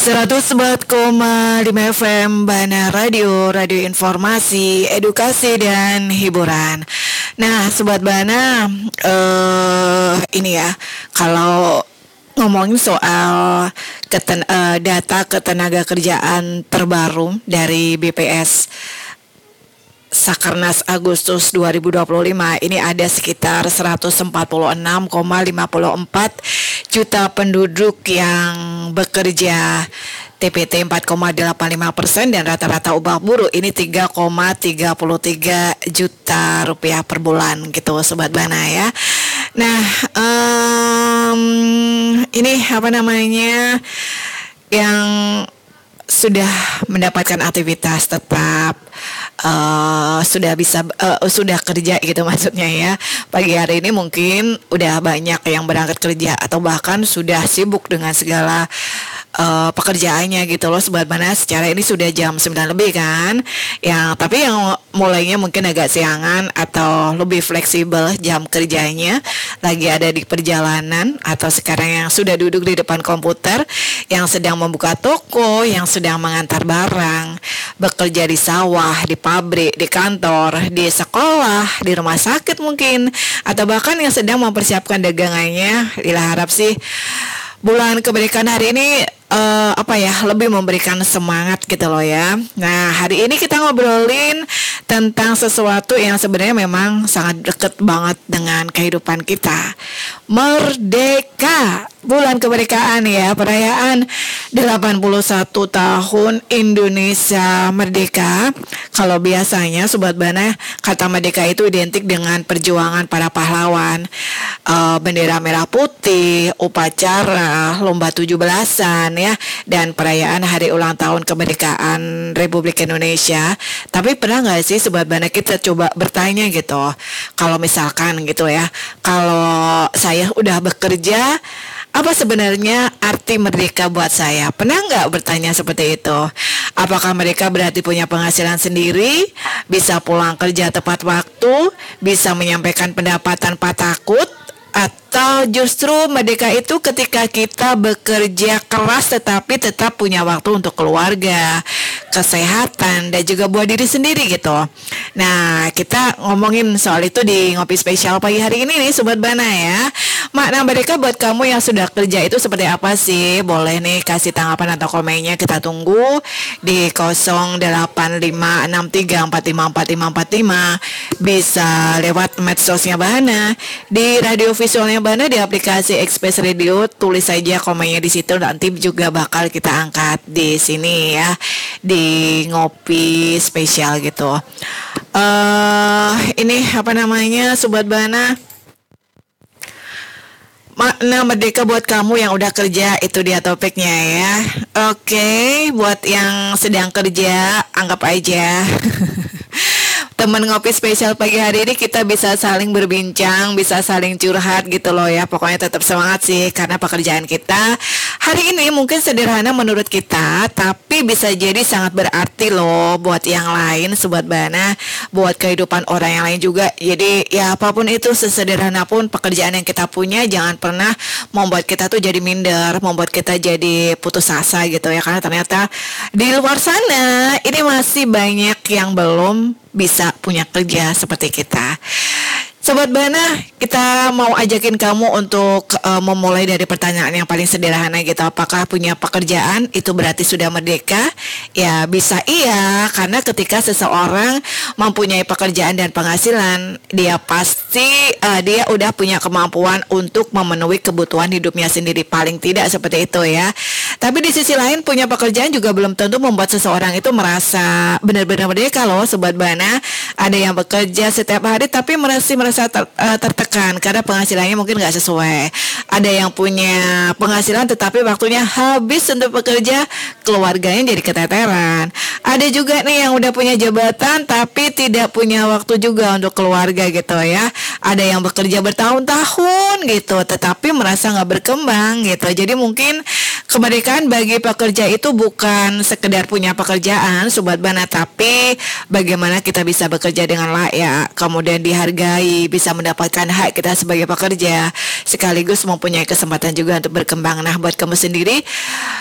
104,5 FM Bana Radio, radio informasi, edukasi dan hiburan. Nah, Sobat Bana, ini ya, kalau ngomongin soal data ketenaga kerjaan terbaru dari BPS Sakernas Agustus 2025, ini ada sekitar 146,54 juta penduduk yang bekerja, TPT 4,85% dan rata-rata upah buruh ini 3,33 juta rupiah per bulan gitu Sobat Bana ya. Nah, ini apa namanya yang sudah mendapatkan aktivitas tetap, sudah kerja gitu maksudnya ya. Pagi hari ini mungkin udah banyak yang berangkat kerja atau bahkan sudah sibuk dengan segala pekerjaannya gitu loh Sobat Bana. Secara ini sudah jam 9 lebih kan. Tapi yang mulainya mungkin agak siangan atau lebih fleksibel jam kerjanya, lagi ada di perjalanan atau sekarang yang sudah duduk di depan komputer, yang sedang membuka toko, yang sedang mengantar barang, bekerja di sawah, di pabrik, di kantor, di sekolah, di rumah sakit mungkin, atau bahkan yang sedang mempersiapkan dagangannya. Bila harap sih bulan kemerdekaan hari ini lebih memberikan semangat gitu loh ya. Nah, hari ini kita ngobrolin tentang sesuatu yang sebenarnya memang sangat dekat banget dengan kehidupan kita. Merdeka, bulan kemerdekaan ya, perayaan 81 tahun Indonesia merdeka. Kalau biasanya Sobat Bana, kata merdeka itu identik dengan perjuangan para pahlawan, bendera merah putih, upacara, lomba 17-an ya, dan perayaan hari ulang tahun kemerdekaan Republik Indonesia. Tapi pernah nggak sih Sobat Bana kita coba bertanya gitu, kalau misalkan gitu ya, kalau saya udah bekerja, apa sebenarnya arti merdeka buat saya? Pernah nggak bertanya seperti itu? Apakah mereka berarti punya penghasilan sendiri, bisa pulang kerja tepat waktu, bisa menyampaikan pendapat tanpa takut? Atau justru merdeka itu ketika kita bekerja keras tetapi tetap punya waktu untuk keluarga, kesehatan, dan juga buat diri sendiri gitu. Nah, kita ngomongin soal itu di Ngopi Spesial pagi hari ini nih Sobat Bana ya. Makna merdeka buat kamu yang sudah kerja itu seperti apa sih? Boleh nih kasih tanggapan atau komennya, kita tunggu di 085634545545. Bisa lewat medsosnya Bana, di radio visualnya Bana, di aplikasi Express Radio, tulis saja komennya di situ, nanti juga bakal kita angkat di sini ya, di Ngopi Spesial gitu. Ini apa namanya Sobat Bana, makna merdeka buat kamu yang udah kerja, itu dia topiknya ya. Oke, buat yang sedang kerja, anggap aja teman Ngopi Spesial pagi hari ini, kita bisa saling berbincang, bisa saling curhat gitu loh ya. Pokoknya tetap semangat sih, karena pekerjaan kita hari ini mungkin sederhana menurut kita, tapi bisa jadi sangat berarti loh buat yang lain Sobat Bana, buat kehidupan orang yang lain juga. Jadi ya apapun itu, sesederhana pun pekerjaan yang kita punya, jangan pernah membuat kita tuh jadi minder, membuat kita jadi putus asa gitu ya. Karena ternyata di luar sana ini masih banyak yang belum bisa punya kerja seperti kita. Sobat Bana, kita mau ajakin kamu untuk memulai dari pertanyaan yang paling sederhana gitu. Apakah punya pekerjaan itu berarti sudah merdeka? Ya bisa iya, karena ketika seseorang mempunyai pekerjaan dan penghasilan, dia pasti dia udah punya kemampuan untuk memenuhi kebutuhan hidupnya sendiri, paling tidak seperti itu ya. Tapi di sisi lain, punya pekerjaan juga belum tentu membuat seseorang itu merasa benar-benar merdeka loh Sobat Bana. Ada yang bekerja setiap hari tapi merasa tertekan karena penghasilannya mungkin nggak sesuai. Ada yang punya penghasilan tetapi waktunya habis untuk bekerja, keluarganya jadi keteteran. Ada juga nih yang udah punya jabatan tapi tidak punya waktu juga untuk keluarga gitu ya. Ada yang bekerja bertahun-tahun gitu tetapi merasa nggak berkembang gitu. Jadi mungkin kemerdekaan bagi pekerja itu bukan sekedar punya pekerjaan Sobat Bana, tapi bagaimana kita bisa bekerja dengan layak, kemudian dihargai, bisa mendapatkan hak kita sebagai pekerja, sekaligus mempunyai kesempatan juga untuk berkembang. Nah, buat kamu sendiri,